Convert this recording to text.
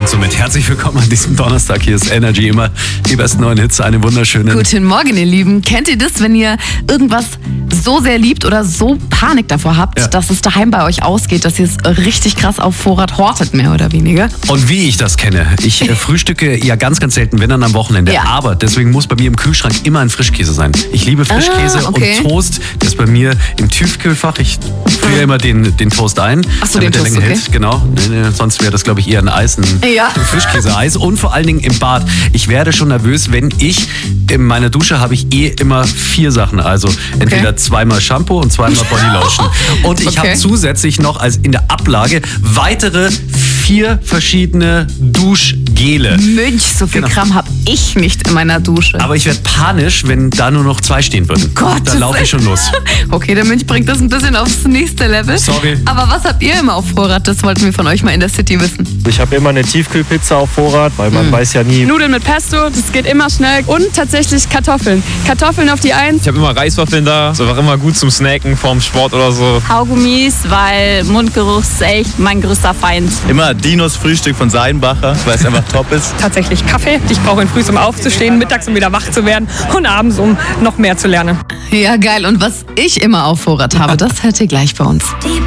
Somit herzlich willkommen an diesem Donnerstag. Hier ist Energy, immer die besten neuen Hits. Eine wunderschöne. Guten Morgen, ihr Lieben. Kennt ihr das, wenn ihr irgendwas so sehr liebt oder so Panik davor habt, dass es daheim bei euch ausgeht, dass ihr es richtig krass auf Vorrat hortet, mehr oder weniger? Und wie ich das kenne, ich frühstücke ja ganz, ganz selten, wenn dann am Wochenende. Ja. Aber deswegen muss bei mir im Kühlschrank immer ein Frischkäse sein. Ich liebe Frischkäse und Toast. Der ist bei mir im Tiefkühlfach. Ich friere immer den Toast ein, Ach so, damit den der Toast, länger hält. Genau. Nee, sonst wäre das, glaube ich, eher ein Eis, ein Frischkäse-Eis. Und vor allen Dingen im Bad. Ich werde schon nervös, wenn in meiner Dusche habe ich immer 4 Sachen. Also entweder zweimal Shampoo und zweimal Bodylotion. Und ich habe zusätzlich noch als in der Ablage weitere 4 verschiedene Duschgele. Mönch, so viel Kram habe ich nicht in meiner Dusche. Aber ich werde panisch, wenn da nur noch 2 stehen würden. Gott, dann laufe ich schon los. Okay, der Mönch bringt das ein bisschen aufs nächste Level. Sorry. Aber was habt ihr immer auf Vorrat? Das wollten wir von euch mal in der City wissen. Ich habe immer eine Tiefkühlpizza auf Vorrat, weil man weiß ja nie. Nudeln mit Pesto, das geht immer schnell. Und tatsächlich Kartoffeln. Kartoffeln auf die 1. Ich habe immer Reiswaffeln da. Ist einfach immer gut zum Snacken vorm Sport oder so. Kaugummis, weil Mundgeruch ist echt mein größter Feind. Immer Dinos Frühstück von Seidenbacher, weil es einfach top ist. Tatsächlich Kaffee. Ich brauche ihn früh, um aufzustehen, mittags, um wieder wach zu werden und abends, um noch mehr zu lernen. Ja, geil. Und was ich immer auf Vorrat habe, das hört ihr gleich bei uns. Die